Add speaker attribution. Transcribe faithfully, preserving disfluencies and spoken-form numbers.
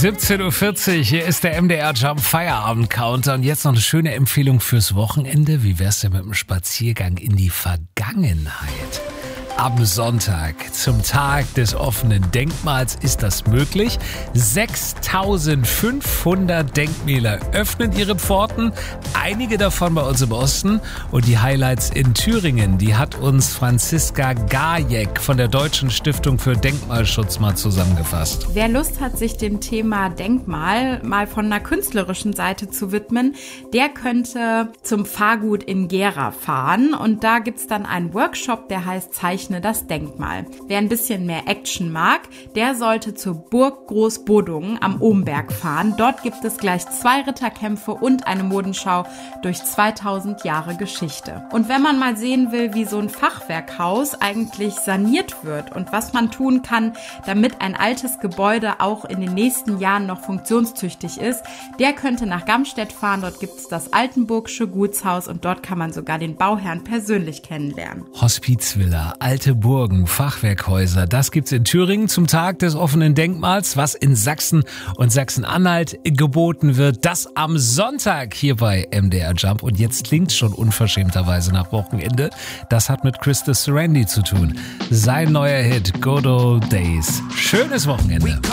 Speaker 1: siebzehn Uhr vierzig, hier ist der M D R Jump Feierabend Counter und jetzt noch eine schöne Empfehlung fürs Wochenende. Wie wär's denn mit einem Spaziergang in die Vergangenheit? Am Sonntag, zum Tag des offenen Denkmals, ist das möglich. sechstausendfünfhundert Denkmäler öffnen ihre Pforten, einige davon bei uns im Osten. Und die Highlights in Thüringen, die hat uns Franziska Gajek von der Deutschen Stiftung für Denkmalschutz mal zusammengefasst.
Speaker 2: Wer Lust hat, sich dem Thema Denkmal mal von einer künstlerischen Seite zu widmen, der könnte zum Fahrgut in Gera fahren. Und da gibt's dann einen Workshop, der heißt Zeichnen das Denkmal. Wer ein bisschen mehr Action mag, der sollte zur Burg Großbodungen am Ohmberg fahren. Dort gibt es gleich zwei Ritterkämpfe und eine Modenschau durch zweitausend Jahre Geschichte. Und wenn man mal sehen will, wie so ein Fachwerkhaus eigentlich saniert wird und was man tun kann, damit ein altes Gebäude auch in den nächsten Jahren noch funktionstüchtig ist, der könnte nach Gamstedt fahren. Dort gibt es das Altenburgsche Gutshaus und dort kann man sogar den Bauherrn persönlich kennenlernen.
Speaker 1: Hospizvilla, alte Burgen, Fachwerkhäuser, das gibt's in Thüringen zum Tag des offenen Denkmals. Was in Sachsen und Sachsen-Anhalt geboten wird, das am Sonntag hier bei M D R Jump. Und jetzt klingt's schon unverschämterweise nach Wochenende. Das hat mit Christus Serendy zu tun. Sein neuer Hit, Good Old Days. Schönes Wochenende.